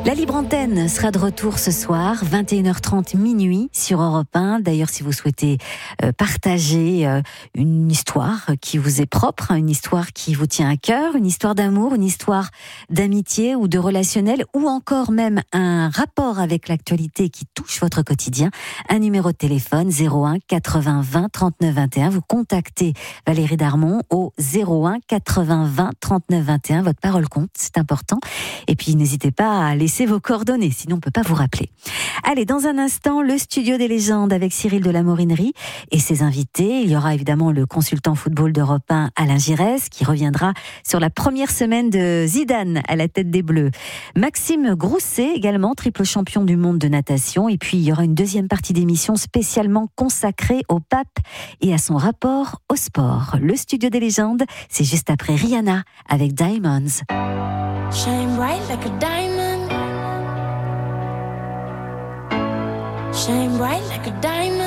La Libre Antenne sera de retour ce soir, 21h30 minuit sur Europe 1. D'ailleurs, si vous souhaitez partager une histoire qui vous est propre, une histoire qui vous tient à cœur, une histoire d'amour, une histoire d'amitié ou de relationnel, ou encore même un rapport avec l'actualité qui touche votre quotidien, un numéro de téléphone 01 80 20 39 21. Vous contactez Valérie Darmon au 01 80 20 39 21. Votre parole compte, c'est important. Et puis, n'hésitez pas à laisser vos coordonnées, sinon on ne peut pas vous rappeler. Allez, dans un instant, le studio des légendes avec Cyril de la Morinerie et ses invités. Il y aura évidemment le consultant football d'Europe 1, Alain Giresse, qui reviendra sur la première semaine de Zidane à la tête des Bleus. Maxime Grousset, également triple champion du monde de natation. Et puis, il y aura une deuxième partie d'émission spécialement consacrée au pape et à son rapport au sport. Le studio des légendes, c'est juste après Rihanna avec Diamonds. Shine bright like a diamond. Shine bright like a diamond.